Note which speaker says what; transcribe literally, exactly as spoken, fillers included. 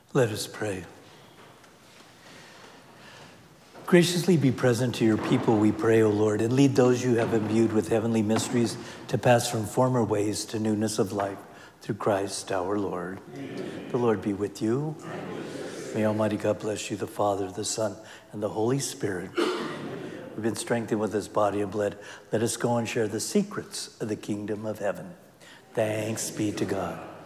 Speaker 1: Let us pray. Graciously be present to your people, we pray, O Lord, and lead those you have imbued with heavenly mysteries to pass from former ways to newness of life through Christ our Lord. Amen. The Lord be with you. May Almighty God bless you, the Father, the Son, and the Holy Spirit. We've been strengthened with his body and blood. Let us go and share the secrets of the kingdom of heaven. Thanks be to God.